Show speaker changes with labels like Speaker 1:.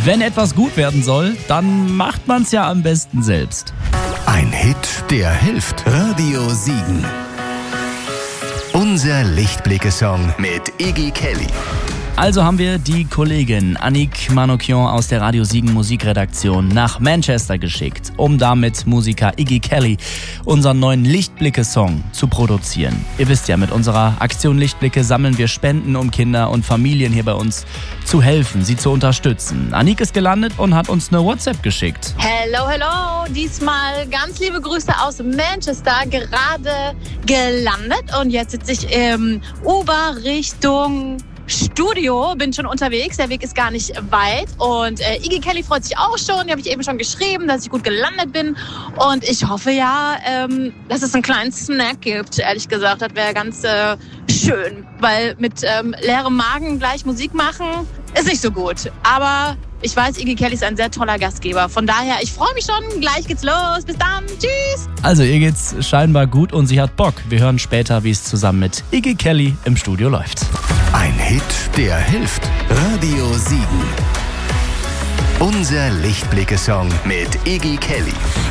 Speaker 1: Wenn etwas gut werden soll, dann macht man's ja am besten selbst.
Speaker 2: Ein Hit, der hilft. Radio Siegen. Unser Lichtblicke-Song mit Iggy Kelly.
Speaker 1: Also haben wir die Kollegin Annick Manoukian aus der Radio Siegen Musikredaktion nach Manchester geschickt, um da mit Musiker Iggy Kelly unseren neuen Lichtblicke-Song zu produzieren. Ihr wisst ja, mit unserer Aktion Lichtblicke sammeln wir Spenden, um Kinder und Familien hier bei uns zu helfen, sie zu unterstützen. Annick ist gelandet und hat uns eine WhatsApp geschickt.
Speaker 3: Hello, hello. Diesmal ganz liebe Grüße aus Manchester, gerade gelandet. Und jetzt sitze ich im Uber Richtung Studio, bin schon unterwegs, der Weg ist gar nicht weit und Iggy Kelly freut sich auch schon, die habe ich eben schon geschrieben, dass ich gut gelandet bin und ich hoffe ja, dass es einen kleinen Snack gibt, ehrlich gesagt, das wäre ganz schön, weil mit leerem Magen gleich Musik machen ist nicht so gut, aber ich weiß, Iggy Kelly ist ein sehr toller Gastgeber, von daher, ich freue mich schon, gleich geht's los, bis dann, tschüss!
Speaker 1: Also ihr geht's scheinbar gut und sie hat Bock, wir hören später, wie es zusammen mit Iggy Kelly im Studio läuft.
Speaker 2: Ein Hit, der hilft. Radio Siegen. Unser Lichtblicke-Song mit Iggy Kelly.